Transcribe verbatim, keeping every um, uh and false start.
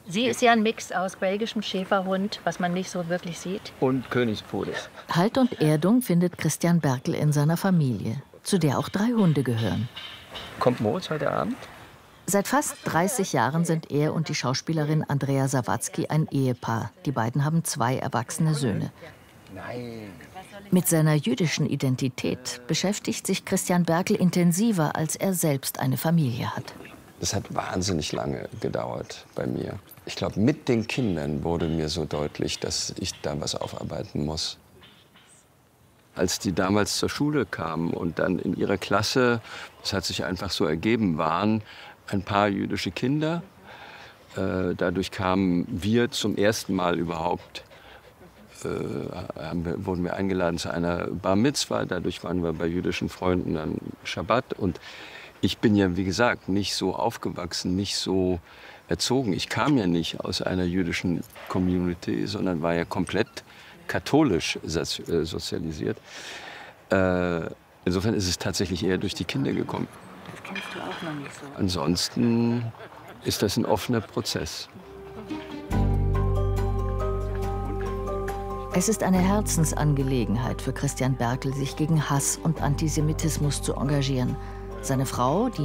Sie ist ja ein Mix aus belgischem Schäferhund, was man nicht so wirklich sieht. Und Königspudel. Halt und Erdung findet Christian Berkel in seiner Familie, zu der auch drei Hunde gehören. Kommt Moritz heute Abend? Seit fast dreißig Jahren sind er und die Schauspielerin Andrea Sawatzki ein Ehepaar. Die beiden haben zwei erwachsene Söhne. Nein. Mit seiner jüdischen Identität beschäftigt sich Christian Berkel intensiver, als er selbst eine Familie hat. Das hat wahnsinnig lange gedauert bei mir. Ich glaube, mit den Kindern wurde mir so deutlich, dass ich da was aufarbeiten muss. Als die damals zur Schule kamen und dann in ihrer Klasse, das hat sich einfach so ergeben, waren ein paar jüdische Kinder. Äh, dadurch kamen wir zum ersten Mal überhaupt, äh, haben wir, wurden wir eingeladen zu einer Bar Mitzwa. Dadurch waren wir bei jüdischen Freunden an Schabbat. Und ich bin ja, wie gesagt, nicht so aufgewachsen, nicht so erzogen. Ich kam ja nicht aus einer jüdischen Community, sondern war ja komplett katholisch sozialisiert. Äh, insofern ist es tatsächlich eher durch die Kinder gekommen. Das kennst du auch noch nicht so. Ansonsten ist das ein offener Prozess. Es ist eine Herzensangelegenheit für Christian Berkel, sich gegen Hass und Antisemitismus zu engagieren. Seine Frau, die